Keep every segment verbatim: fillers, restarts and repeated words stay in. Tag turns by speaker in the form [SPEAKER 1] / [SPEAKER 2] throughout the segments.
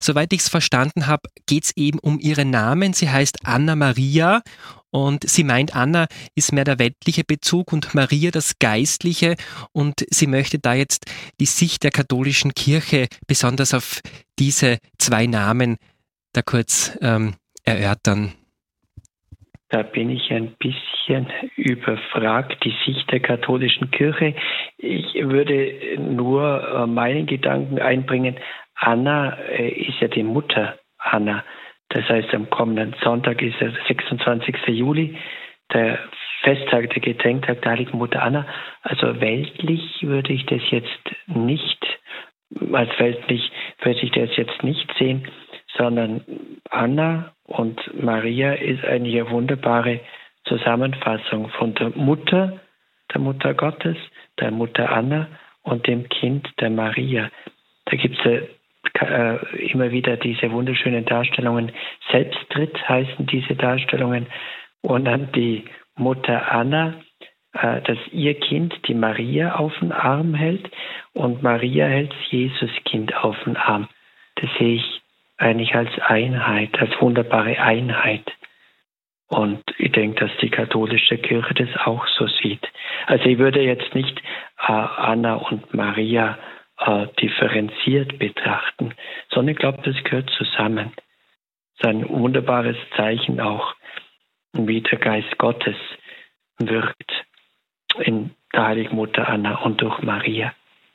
[SPEAKER 1] soweit ich es verstanden habe, geht es eben um ihren Namen. Sie heißt Anna Maria und sie meint, Anna ist mehr der weltliche Bezug und Maria das Geistliche, und sie möchte da jetzt die Sicht der katholischen Kirche besonders auf diese zwei Namen da kurz ähm, erörtern.
[SPEAKER 2] Da bin ich ein bisschen überfragt, die Sicht der katholischen Kirche. Ich würde nur meinen Gedanken einbringen. Anna ist ja die Mutter Anna. Das heißt, am kommenden Sonntag ist der sechsundzwanzigster Juli, der Festtag, der Gedenktag der heiligen Mutter Anna. Also weltlich würde ich das jetzt nicht, als weltlich würde ich das jetzt nicht sehen, sondern Anna und Maria ist eine wunderbare Zusammenfassung von der Mutter, der Mutter Gottes, der Mutter Anna und dem Kind der Maria. Da gibt es äh, immer wieder diese wunderschönen Darstellungen. Selbsttritt heißen diese Darstellungen. Und dann die Mutter Anna, äh, dass ihr Kind die Maria auf den Arm hält und Maria hält das Jesuskind auf den Arm. Das sehe ich eigentlich als Einheit, als wunderbare Einheit. Und ich denke, dass die katholische Kirche das auch so sieht. Also ich würde jetzt nicht äh, Anna und Maria äh, differenziert betrachten, sondern ich glaube, das gehört zusammen. Das ist ein wunderbares Zeichen auch, wie der Geist Gottes wirkt in der heiligen Mutter Anna und durch Maria.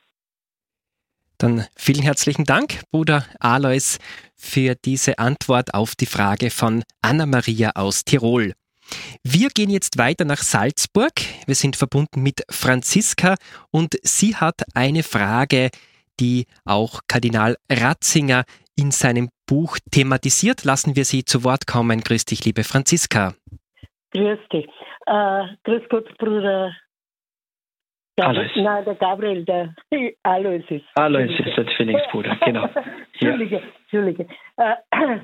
[SPEAKER 1] Dann vielen herzlichen Dank, Bruder Alois, für diese Antwort auf die Frage von Anna-Maria aus Tirol. Wir gehen jetzt weiter nach Salzburg. Wir sind verbunden mit Franziska und sie hat eine Frage, die auch Kardinal Ratzinger in seinem Buch thematisiert. Lassen wir sie zu Wort kommen. Grüß dich, liebe Franziska.
[SPEAKER 3] Grüß dich. Äh, grüß Gott, Bruder.
[SPEAKER 2] Alois.
[SPEAKER 3] Nein, der Gabriel, der Alois ist.
[SPEAKER 2] Alois ist der Zwillingsbruder, genau.
[SPEAKER 3] Entschuldige, Entschuldige. Äh,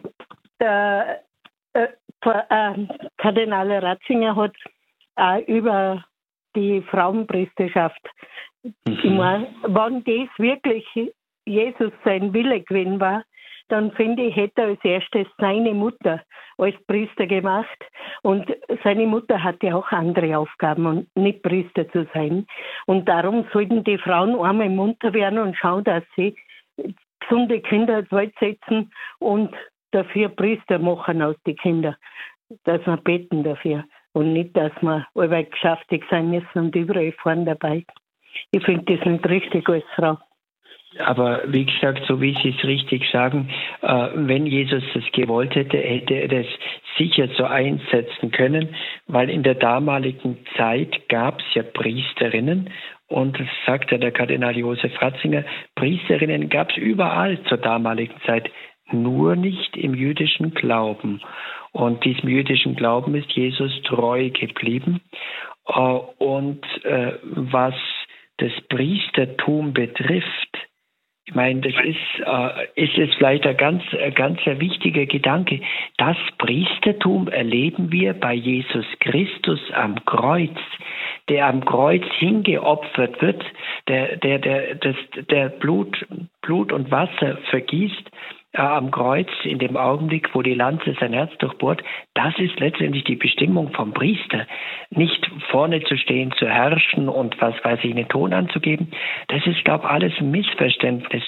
[SPEAKER 3] der äh, äh, Kardinal Ratzinger hat auch über die Frauenpriesterschaft, mhm. ich meine, wenn das wirklich Jesus sein Wille gewesen war, dann finde ich, hätte er als erstes seine Mutter als Priester gemacht. Und seine Mutter hatte auch andere Aufgaben und nicht Priester zu sein. Und darum sollten die Frauen einmal munter werden und schauen, dass sie gesunde Kinder ins Wald setzen und dafür Priester machen aus den Kindern. Dass wir beten dafür. Und nicht, dass wir allweil geschäftig sein müssen und überall fahren dabei. Ich finde das nicht richtig als Frau.
[SPEAKER 2] Aber wie gesagt, so wie Sie es richtig sagen, äh, wenn Jesus das gewollt hätte, hätte er das sicher so einsetzen können, weil in der damaligen Zeit gab es ja Priesterinnen und das sagt ja der Kardinal Josef Ratzinger, Priesterinnen gab es überall zur damaligen Zeit, nur nicht im jüdischen Glauben. Und diesem jüdischen Glauben ist Jesus treu geblieben. Äh, und äh, was das Priestertum betrifft, ich meine, das ist, äh, ist jetzt vielleicht ein ganz, ein ganz wichtiger Gedanke. Das Priestertum erleben wir bei Jesus Christus am Kreuz, der am Kreuz hingeopfert wird, der, der, der, das, der Blut, Blut und Wasser vergießt äh, am Kreuz in dem Augenblick, wo die Lanze sein Herz durchbohrt. Das ist letztendlich die Bestimmung vom Priester. Nicht vorne zu stehen, zu herrschen und was weiß ich, einen Ton anzugeben. Das ist, glaube ich, alles ein Missverständnis.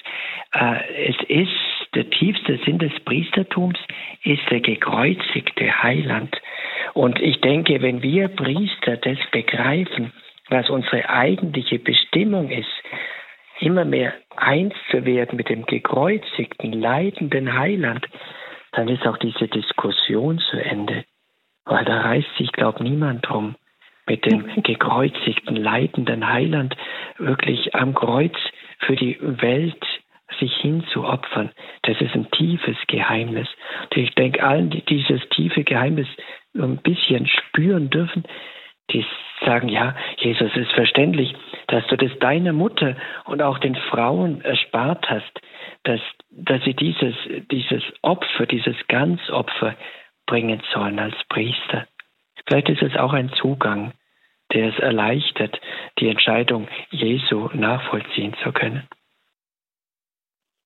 [SPEAKER 2] Äh, es ist, der tiefste Sinn des Priestertums ist der gekreuzigte Heiland. Und ich denke, wenn wir Priester das begreifen, was unsere eigentliche Bestimmung ist, immer mehr eins zu werden mit dem gekreuzigten, leidenden Heiland, dann ist auch diese Diskussion zu Ende. Weil da reißt sich, glaube ich, niemand drum, mit dem gekreuzigten, leidenden Heiland wirklich am Kreuz für die Welt sich hinzuopfern. Das ist ein tiefes Geheimnis. Und ich denke, allen, die dieses tiefe Geheimnis ein bisschen spüren dürfen, die sagen, ja, Jesus, ist verständlich, dass du das deiner Mutter und auch den Frauen erspart hast, dass, dass sie dieses, dieses Opfer, dieses Ganzopfer bringen sollen als Priester. Vielleicht ist es auch ein Zugang, der es erleichtert, die Entscheidung Jesu nachvollziehen zu können.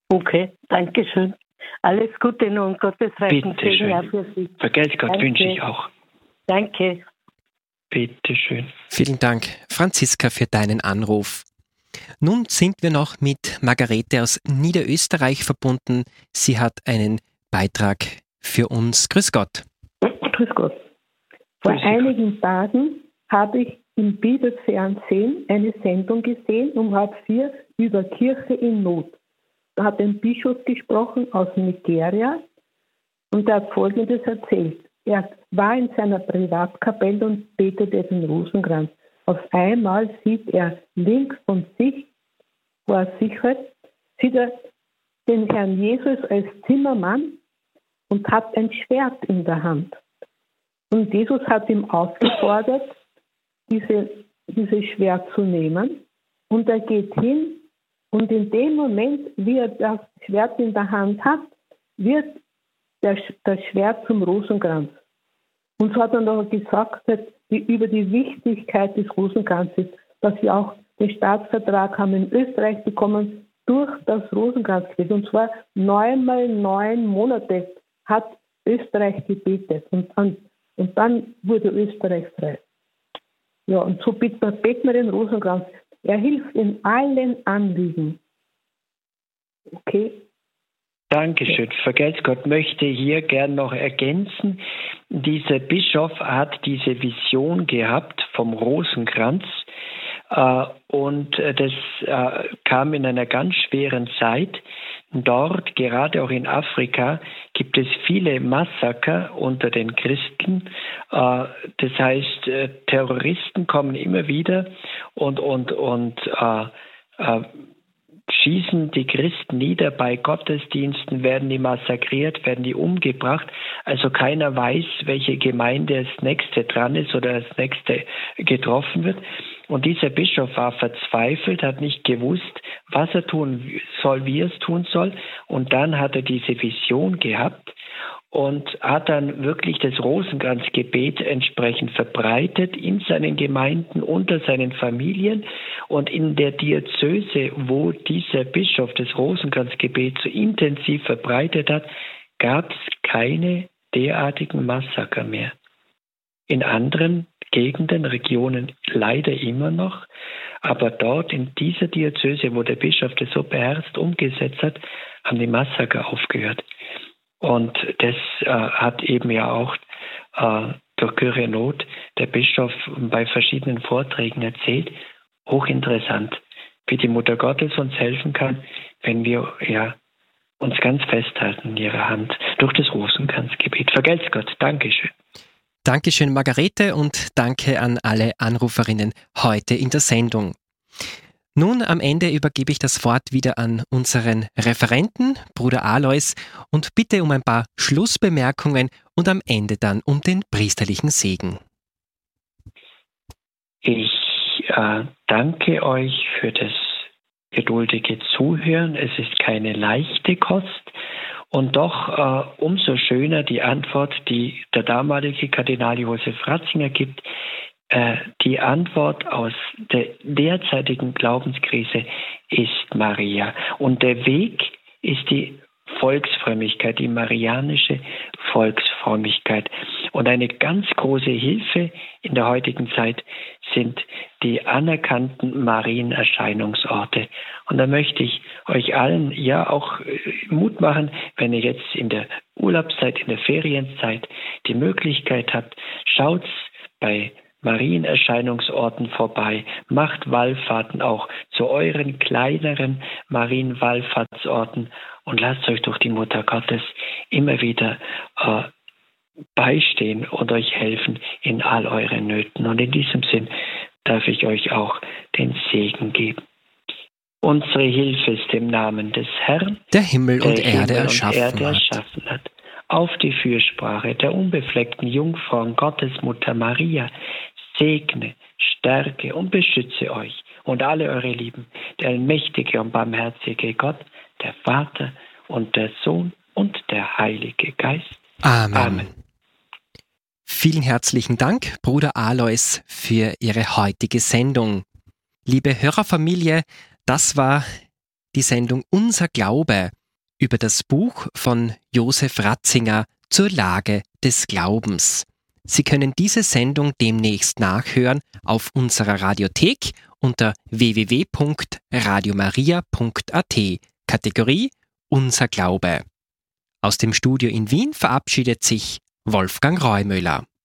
[SPEAKER 3] Okay, danke schön. Alles Gute noch und Gottes reichen
[SPEAKER 2] Bitte
[SPEAKER 3] Segen auch
[SPEAKER 2] schön.
[SPEAKER 3] für Sie.
[SPEAKER 2] Vergelt's Gott
[SPEAKER 3] Danke.
[SPEAKER 2] wünsche ich auch.
[SPEAKER 3] Danke.
[SPEAKER 2] Bitte schön.
[SPEAKER 1] Vielen Dank, Franziska, für deinen Anruf. Nun sind wir noch mit Margarete aus Niederösterreich verbunden. Sie hat einen Beitrag für uns. Grüß Gott.
[SPEAKER 3] Grüß Gott. Vor
[SPEAKER 2] Grüß Gott.
[SPEAKER 3] einigen Tagen habe ich im Bibelfernsehen eine Sendung gesehen um halb vier über Kirche in Not. Da hat ein Bischof gesprochen aus Nigeria und er hat Folgendes erzählt. Er war in seiner Privatkapelle und betete den Rosenkranz. Auf einmal sieht er links von sich, wo er sich hat, sieht er den Herrn Jesus als Zimmermann und hat ein Schwert in der Hand. Und Jesus hat ihm aufgefordert, diese, dieses Schwert zu nehmen. Und er geht hin und in dem Moment, wie er das Schwert in der Hand hat, wird der, das Schwert zum Rosenkranz. Und so hat er noch gesagt, die, über die Wichtigkeit des Rosenkranzes, dass wir auch den Staatsvertrag haben in Österreich bekommen durch das Rosenkranzgebet. Und zwar neunmal neun Monate hat Österreich gebetet. Und dann, und dann wurde Österreich frei. Ja, und so beten wir, beten wir den Rosenkranz. Er hilft in allen Anliegen. Okay?
[SPEAKER 2] Dankeschön. Vergelt's Gott möchte hier gern noch ergänzen. Dieser Bischof hat diese Vision gehabt vom Rosenkranz äh, und das äh, kam in einer ganz schweren Zeit. Dort, gerade auch in Afrika, gibt es viele Massaker unter den Christen. Äh, das heißt, äh, Terroristen kommen immer wieder und, und, und äh, äh, schießen die Christen nieder bei Gottesdiensten, werden die massakriert, werden die umgebracht. Also keiner weiß, welche Gemeinde als nächste dran ist oder als nächste getroffen wird. Und dieser Bischof war verzweifelt, hat nicht gewusst, was er tun soll, wie er es tun soll. Und dann hat er diese Vision gehabt und hat dann wirklich das Rosenkranzgebet entsprechend verbreitet in seinen Gemeinden, unter seinen Familien. Und in der Diözese, wo dieser Bischof das Rosenkranzgebet so intensiv verbreitet hat, gab es keine derartigen Massaker mehr. In anderen Gegenden, Regionen leider immer noch, aber dort in dieser Diözese, wo der Bischof das so beherzt umgesetzt hat, haben die Massaker aufgehört. Und das äh, hat eben ja auch äh, durch Kyrie Not der Bischof bei verschiedenen Vorträgen erzählt. Hochinteressant, wie die Mutter Gottes uns helfen kann, wenn wir ja uns ganz festhalten in ihrer Hand durch das Rosenkranzgebet. Vergelt's Gott. Dankeschön.
[SPEAKER 1] Dankeschön, Margarete, und danke an alle Anruferinnen heute in der Sendung. Nun am Ende übergebe ich das Wort wieder an unseren Referenten, Bruder Alois, und bitte um ein paar Schlussbemerkungen und am Ende dann um den priesterlichen Segen.
[SPEAKER 2] Ich äh, danke euch für das geduldige Zuhören. Es ist keine leichte Kost. Und doch äh, umso schöner die Antwort, die der damalige Kardinal Josef Ratzinger gibt. Äh, die Antwort aus der derzeitigen Glaubenskrise ist Maria. Und der Weg ist die Volksfrömmigkeit, die marianische Volksfrömmigkeit. Und eine ganz große Hilfe in der heutigen Zeit sind die anerkannten Marienerscheinungsorte. Und da möchte ich euch allen ja auch Mut machen, wenn ihr jetzt in der Urlaubszeit, in der Ferienzeit die Möglichkeit habt, schaut's bei Marienerscheinungsorten vorbei, macht Wallfahrten auch zu euren kleineren Marienwallfahrtsorten und lasst euch durch die Mutter Gottes immer wieder äh, beistehen und euch helfen in all euren Nöten. Und in diesem Sinn darf ich euch auch den Segen geben. Unsere Hilfe ist im Namen des Herrn,
[SPEAKER 1] der Himmel und
[SPEAKER 2] der
[SPEAKER 1] Erde
[SPEAKER 2] Himmel
[SPEAKER 1] erschaffen,
[SPEAKER 2] und Erde
[SPEAKER 1] hat.
[SPEAKER 2] erschaffen hat. Auf die Fürsprache der unbefleckten Jungfrau und Gottesmutter Maria segne, stärke und beschütze euch und alle eure Lieben, der allmächtige und barmherzige Gott, der Vater und der Sohn und der Heilige Geist.
[SPEAKER 1] Amen.
[SPEAKER 2] Amen.
[SPEAKER 1] Vielen herzlichen Dank, Bruder Alois, für Ihre heutige Sendung. Liebe Hörerfamilie, das war die Sendung Unser Glaube. über das Buch von Josef Ratzinger zur Lage des Glaubens. Sie können diese Sendung demnächst nachhören auf unserer Radiothek unter w w w punkt radiomaria punkt a t, Kategorie Unser Glaube. Aus dem Studio in Wien verabschiedet sich Wolfgang Reumüller.